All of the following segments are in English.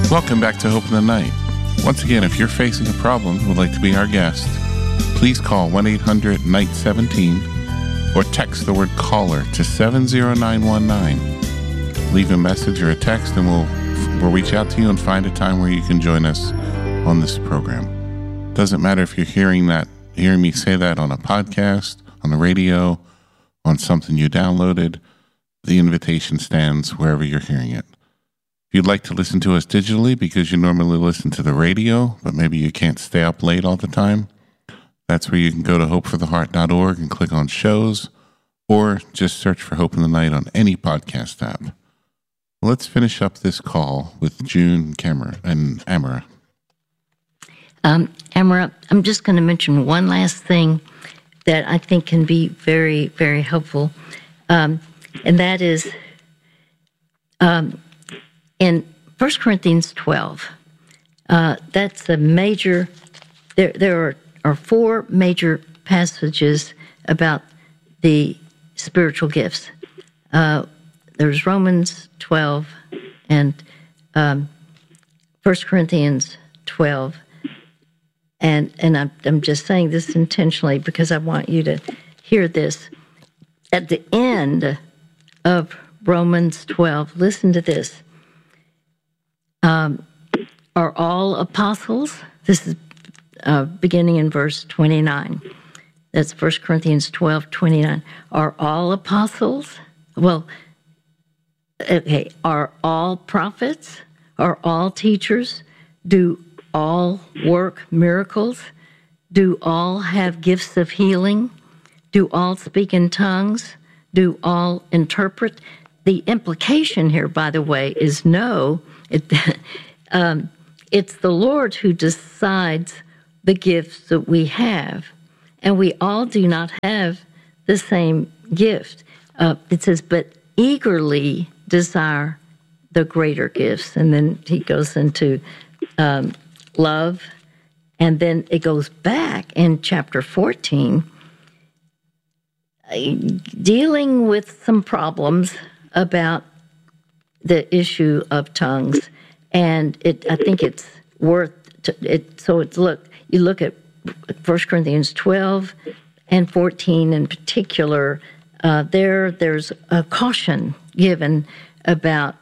Welcome back to Hope in the Night. Once again, if you're facing a problem and would like to be our guest, please call 1-800-NIGHT-17 or text the word caller to 70919. Leave a message or a text and we'll reach out to you and find a time where you can join us on this program. Doesn't matter if you're hearing me say that on a podcast, on the radio, on something you downloaded. The invitation stands wherever you're hearing it. If you'd like to listen to us digitally because you normally listen to the radio, but maybe you can't stay up late all the time, that's where you can go to hopefortheheart.org and click on shows, or just search for Hope in the Night on any podcast app. Let's finish up this call with June and Amara. Amara, I'm just going to mention one last thing that I think can be very, very helpful, and that is in 1 Corinthians 12. That's a major. There are four major passages about the spiritual gifts. There's Romans 12 and 1 Corinthians 12. And I'm just saying this intentionally because I want you to hear this. At the end of Romans 12, listen to this. Are all apostles? This is beginning in verse 29. That's 1 Corinthians 12:29. Are all apostles? Well, okay. Are all prophets? Are all teachers? Do all work miracles? Do all have gifts of healing? Do all speak in tongues? Do all interpret? The implication here, by the way, is no. It's the Lord who decides the gifts that we have, and we all do not have the same gift. It says, but eagerly desire the greater gifts. And then he goes into love, and then it goes back in chapter 14, dealing with some problems about the issue of tongues, and I think it's worth it. So you look at 1 Corinthians 12 and 14 in particular. There's a caution given about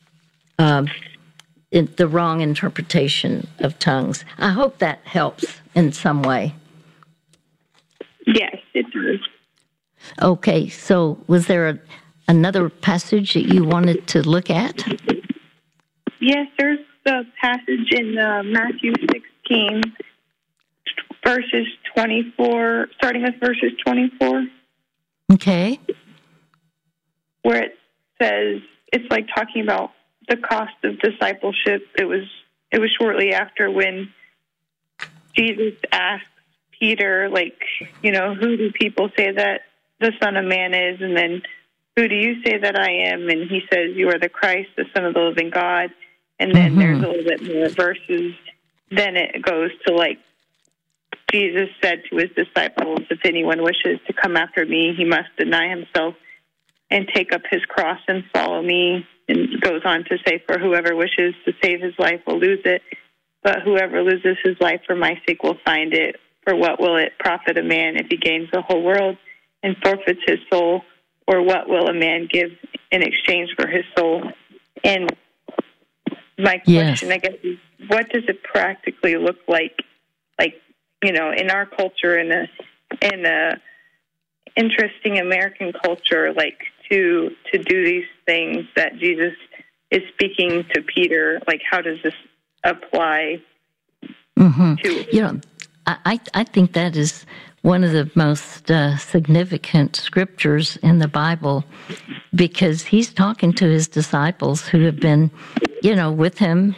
the wrong interpretation of tongues. I hope that helps in some way. Yes, it does. Okay, so was there another passage that you wanted to look at? Yes, there's the passage in Matthew 16, verses 24, starting with verses 24. Okay. Where it says, it's like talking about the cost of discipleship. It was shortly after when Jesus asked Peter, who do people say that the Son of Man is? And then, who do you say that I am? And he says, you are the Christ, the Son of the living God. And then there's a little bit more verses. Then it goes to Jesus said to his disciples, if anyone wishes to come after me, he must deny himself and take up his cross and follow me. And goes on to say, for whoever wishes to save his life will lose it, but whoever loses his life for my sake will find it. For what will it profit a man if he gains the whole world and forfeits his soul? Or what will a man give in exchange for his soul? And my question, I guess, is what does it practically look like in our culture, in a interesting American culture, to do these things that Jesus is speaking to Peter? How does this apply to? I think that is one of the most significant scriptures in the Bible, because he's talking to his disciples who have been, with him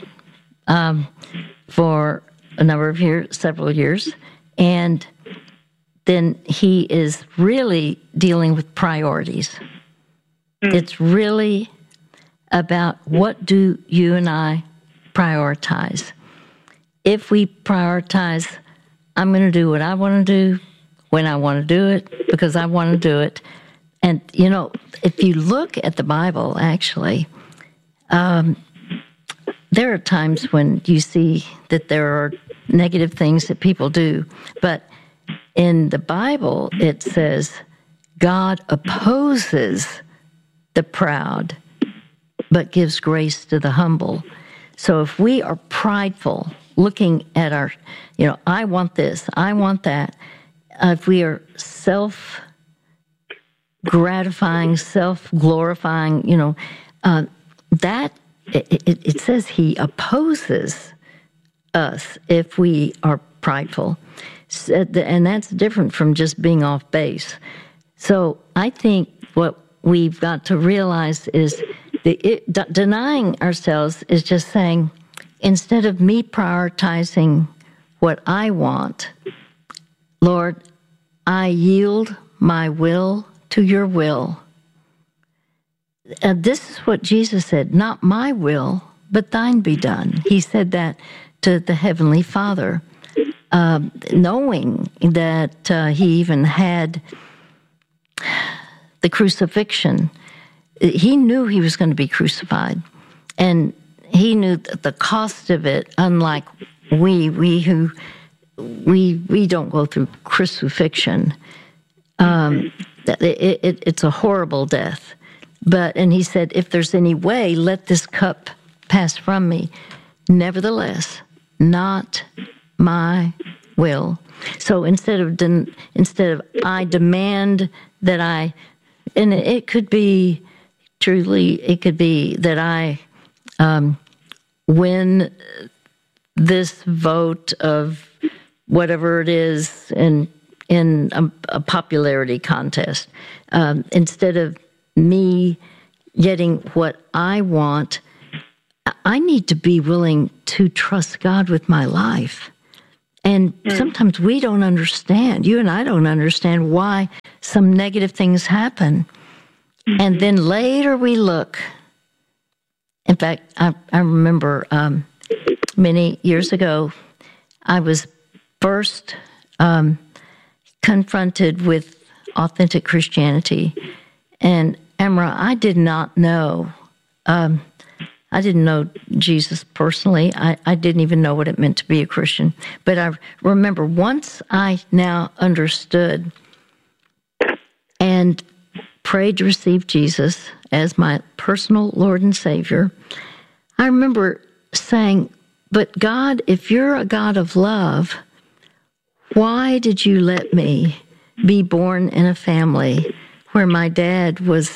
for a number of years, several years, and then he is really dealing with priorities. It's really about what do you and I prioritize. If we prioritize, I'm going to do what I want to do, when I want to do it, because I want to do it. And, if you look at the Bible, actually, there are times when you see that there are negative things that people do, but in the Bible it says God opposes the proud, but gives grace to the humble. So if we are prideful, looking at our, I want this, I want that, if we are self-gratifying, self-glorifying, that, it says he opposes us if we are prideful. And that's different from just being off base. So I think what we've got to realize is denying ourselves is just saying, instead of me prioritizing what I want, Lord, I yield my will to your will. This is what Jesus said, not my will, but thine be done. He said that to the Heavenly Father, knowing that he even had the crucifixion. He knew he was going to be crucified, and he knew the cost of it, unlike we don't go through crucifixion. It's a horrible death. And he said, if there's any way, let this cup pass from me. Nevertheless, not my will. So instead of I demand that and it could be that I win this vote of whatever it is in a popularity contest. Instead of me getting what I want, I need to be willing to trust God with my life. And sometimes we don't understand, you and I don't understand why some negative things happen. And then later we look. In fact, I remember many years ago, I was first confronted with authentic Christianity. And Amra, I did not know. I didn't know Jesus personally. I didn't even know what it meant to be a Christian. But I remember once I now understood and prayed to receive Jesus as my personal Lord and Savior, I remember saying, but God, if you're a God of love, why did you let me be born in a family where my dad was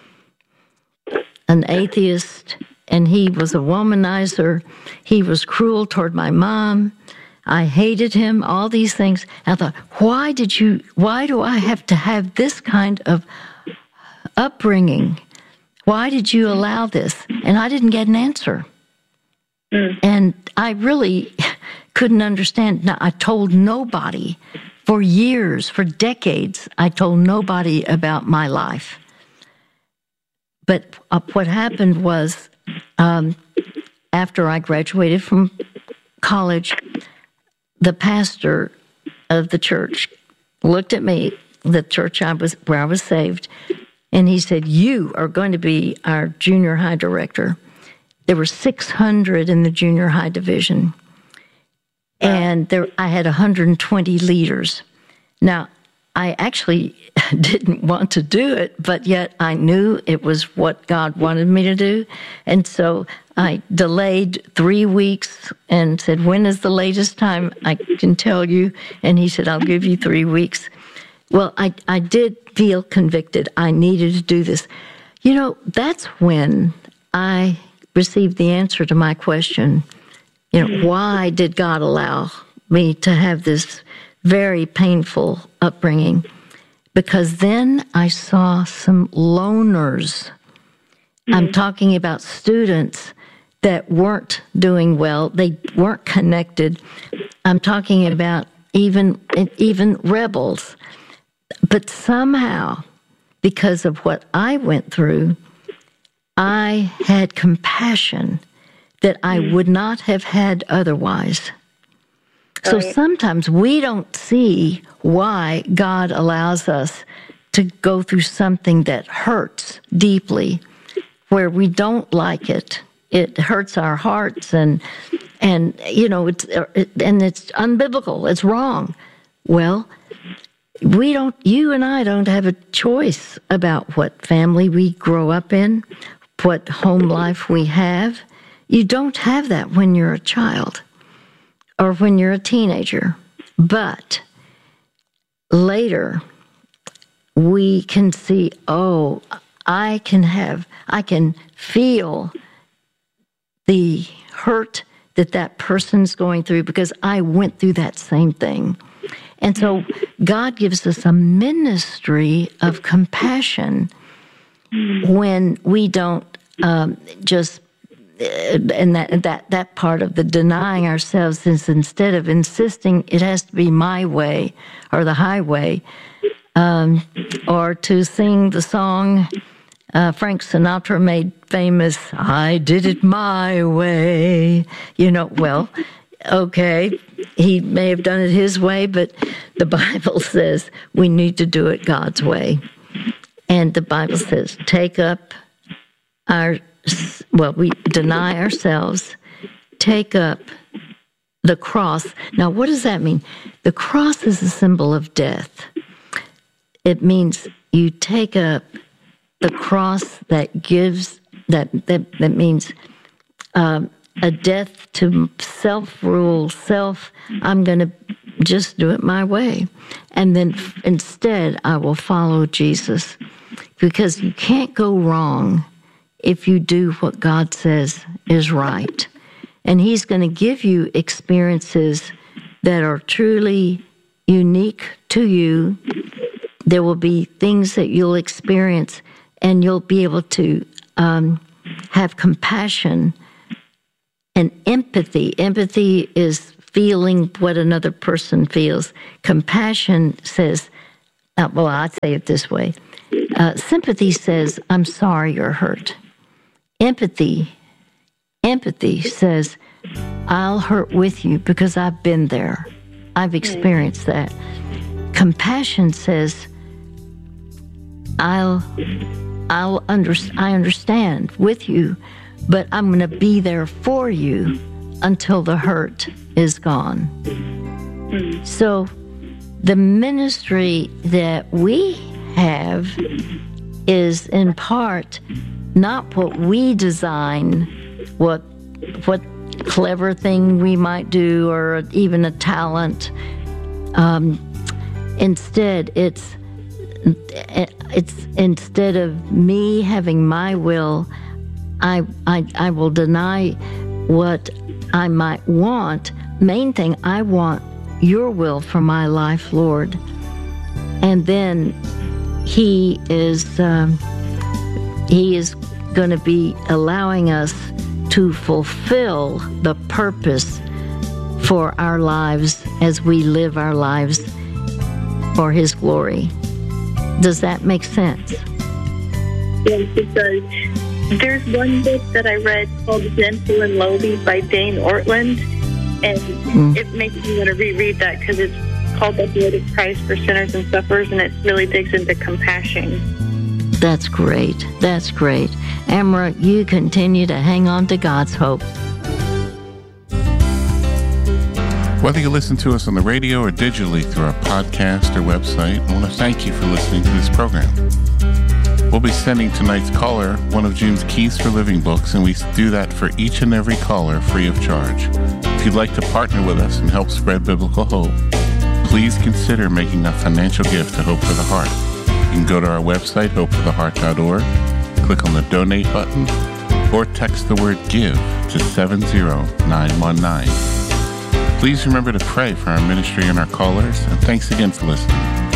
an atheist and he was a womanizer? He was cruel toward my mom. I hated him, all these things. I thought, why do I have to have this kind of upbringing? Why did you allow this? And I didn't get an answer. And I really couldn't understand. Now, I told nobody for years, for decades, I told nobody about my life. But what happened was, after I graduated from college, the pastor of the church looked at me, the church where I was saved, and he said, you are going to be our junior high director. There were 600 in the junior high division, and I had 120 leaders. Now, I actually didn't want to do it, but yet I knew it was what God wanted me to do. And so I delayed 3 weeks and said, when is the latest time I can tell you? And he said, I'll give you 3 weeks. Well, I did feel convicted. I needed to do this. That's when I received the answer to my question. Why did God allow me to have this very painful upbringing? Because then I saw some loners. I'm talking about students that weren't doing well. They weren't connected. I'm talking about even rebels. But somehow, because of what I went through, I had compassion that I would not have had otherwise. So sometimes we don't see why God allows us to go through something that hurts deeply, where we don't like it, it hurts our hearts, and it's unbiblical. It's wrong. Well, you and I don't have a choice about what family we grow up in, what home life we have. You don't have that when you're a child or when you're a teenager. But later, we can see, I can feel the hurt that person's going through because I went through that same thing. And so God gives us a ministry of compassion when we don't just, and that part of the denying ourselves is instead of insisting it has to be my way or the highway, or to sing the song Frank Sinatra made famous, I did it my way. Well, okay, he may have done it his way, but the Bible says we need to do it God's way. And the Bible says, we deny ourselves, take up the cross. Now, what does that mean? The cross is a symbol of death. It means you take up the cross that gives, that means a death to self-rule, I'm going to just do it my way. And then instead, I will follow Jesus. Because you can't go wrong if you do what God says is right. And He's going to give you experiences that are truly unique to you. There will be things that you'll experience, and you'll be able to have compassion and empathy. Empathy is feeling what another person feels. Compassion says, I'd say it this way. Sympathy says, I'm sorry you're hurt. Empathy says, I'll hurt with you because I've been there. I've experienced that. Compassion says, I understand with you, but I'm going to be there for you until the hurt is gone. So the ministry that we have is in part not what we design, what clever thing we might do, or even a talent. Instead, it's instead of me having my will, I will deny what I might want. Main thing, I want your will for my life, Lord. And then He is going to be allowing us to fulfill the purpose for our lives as we live our lives for His glory. Does that make sense? Yes, it does. There's one book that I read called Gentle and Lowly by Dane Ortland, and it makes me want to reread that because it's called The Blood of Christ for Sinners and Sufferers, and it really digs into compassion. That's great. That's great. Amra, you continue to hang on to God's hope. Whether you listen to us on the radio or digitally through our podcast or website, I want to thank you for listening to this program. We'll be sending tonight's caller one of June's Keys for Living books, and we do that for each and every caller free of charge. If you'd like to partner with us and help spread biblical hope, please consider making a financial gift to Hope for the Heart. You can go to our website, hopefortheheart.org, click on the donate button, or text the word GIVE to 70919. Please remember to pray for our ministry and our callers, and thanks again for listening.